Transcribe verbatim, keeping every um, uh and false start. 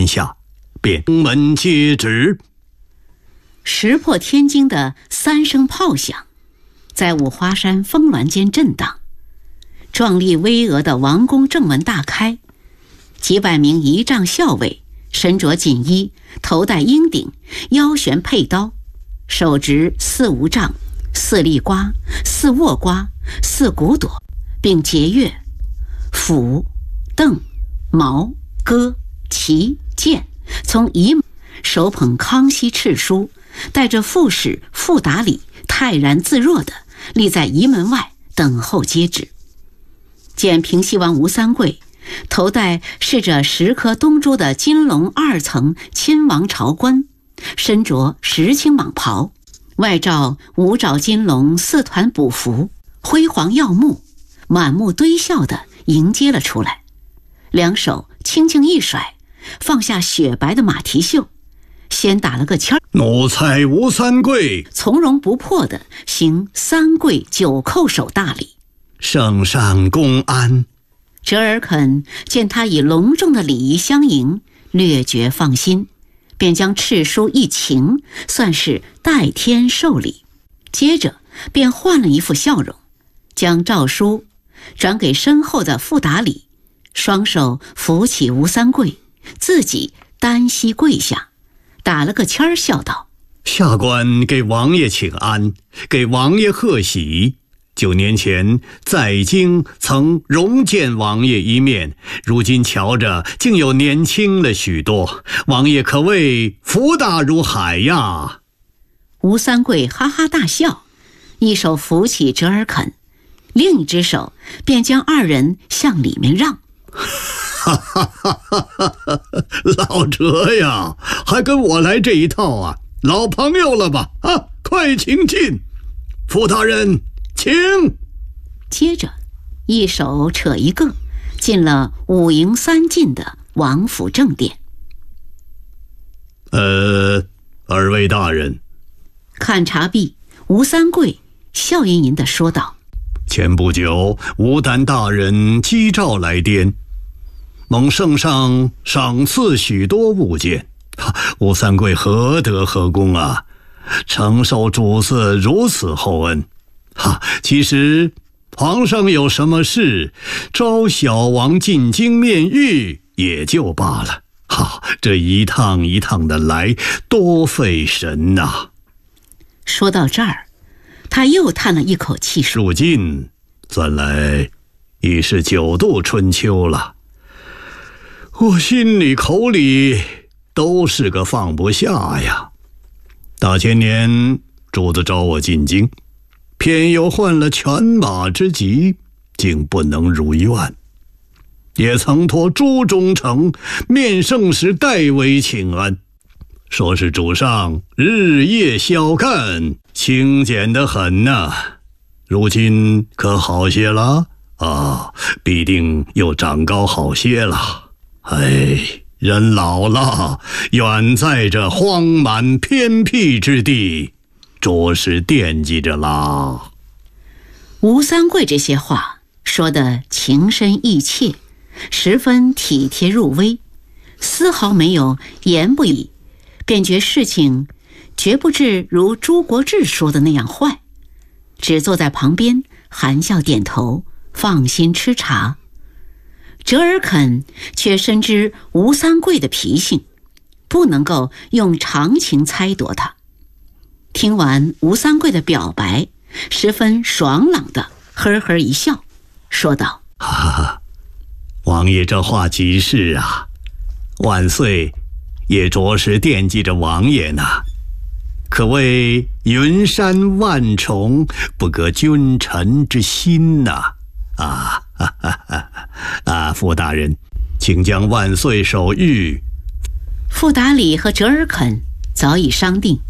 下，便登门接旨。 石破天惊的三声炮响，在五华山峰峦间震荡，壮丽巍峨的王宫正门大开，几百名仪仗校尉身着锦衣，头戴鹰顶，腰悬佩刀，手执四无杖、四立瓜、四握瓜、四骨朵，并节乐斧、镫、矛、戈、旗、剑，从仪手捧康熙敕书，带着副使傅达理泰然自若地立在仪门外等候接旨。见平西王吴三桂头戴饰着十颗东珠的金龙二层亲王朝冠，身着石青蟒袍，外罩五爪金龙四团补服，辉煌耀目，满目堆笑地迎接了出来，两手轻轻一甩，放下雪白的马蹄袖，先打了个签儿， 奴才吴三桂从容不迫地行三跪九叩首大礼。 圣上公安。 折耳肯见他以隆重的礼仪相迎，略觉放心，便将敕书一擎，算是代天受礼。接着便换了一副笑容，将诏书转给身后的傅达理，双手扶起吴三桂，自己单膝跪下，打了个签儿，笑道： 下官给王爷请安，给王爷贺喜。九年前在京曾荣见王爷一面，如今瞧着竟又年轻了许多，王爷可谓福大如海呀。 吴三桂哈哈大笑，一手扶起折耳肯，另一只手便将二人向里面让。 哈哈哈哈哈！老折呀，还跟我来这一套啊？老朋友了吧？啊，快请进，傅大人，请。 接着，一手扯一个，进了五营三进的王府正殿。 呃，二位大人。 看察毕，吴三桂笑吟吟地说道： 前不久，吴丹大人击诏来电，蒙圣上赏赐许多物件，吴三桂何德何功啊，承受主子如此厚恩。哈，其实皇上有什么事，召小王进京面谕也就罢了。哈，这一趟一趟的来，多费神呐、啊。 说到这儿，他又叹了一口气，说： 如今算来已是九度春秋了，我心里口里都是个放不下呀。大前年主子召我进京，偏又患了犬马之疾，竟不能如愿，也曾托朱中丞面圣使代为请安，说是主上日夜小干，清简得很呐、啊。如今可好些了啊，必定又长高好些了。哎，人老了，远在这荒蛮偏僻之地，着实惦记着啦。 吴三桂这些话说得情深意切，十分体贴入微，丝毫没有言不已，便觉事情绝不至如朱国治说的那样坏，只坐在旁边含笑点头，放心吃茶。折耳肯却深知吴三桂的脾性，不能够用常情猜度他。听完吴三桂的表白，十分爽朗的呵呵一笑，说道： 哈哈，王爷这话极是啊，万岁也着实惦记着王爷呢，可谓云山万重，不隔君臣之心呐、啊！啊哈哈哈啊！傅大人，请将万岁手谕。 傅达理和折耳肯早已商定，